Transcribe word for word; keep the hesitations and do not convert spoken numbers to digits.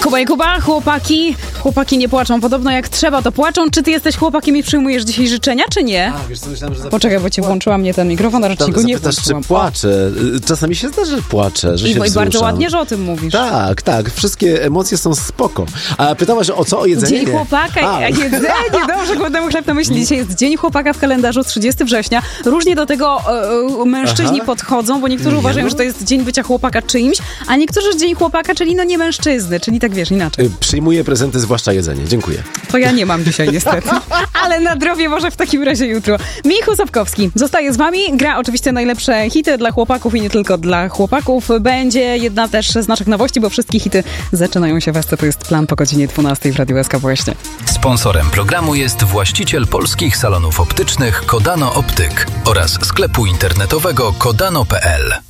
Kuba i Kuba, chłopaki, chłopaki nie płaczą. Podobno jak trzeba, to płaczą. Czy ty jesteś chłopakiem i przyjmujesz dzisiaj życzenia, czy nie? A, wiesz co, myślałem, że zapytasz, Poczekaj, bo ci włączyłam nie ten mikrofon, a raczej go nie zapytasz, włączyłam. czy płaczę. Czasami się zdarza, że płaczę, że I, się I wzruszam. bardzo ładnie, że o tym mówisz. Tak, tak. Wszystkie emocje są spoko. A pytałaś o co? O jedzenie? Dzień chłopaka, A. a jedzenie, dobrze, głodnemu chleb na myśli. Dzisiaj jest Dzień Chłopaka w kalendarzu, trzydziestego września. Różnie do tego e, mężczyźni Aha. podchodzą, bo niektórzy Nie, uważają, no. że to jest dzień bycia chłopaka czyimś, a niektórzy, że dzień chłopaka, czyli no nie mężczyzny, czyli tak wiesz, inaczej. Y, Przyjmuję prezenty, zwłaszcza jedzenie. Dziękuję. To ja nie mam dzisiaj niestety, ale na drobie może w takim razie jutro. Michał Sapkowski zostaje z wami, gra oczywiście najlepsze hity dla chłopaków i nie tylko dla chłopaków. Będzie jedna też z naszych nowości, bo wszystkie hity zaczynają się w S C. To jest plan po godzinie dwunastej w Radiu S K właśnie. Sponsorem programu jest właściciel polskich salonów optycznych Kodano Optyk oraz sklepu internetowego kodano kropka p l.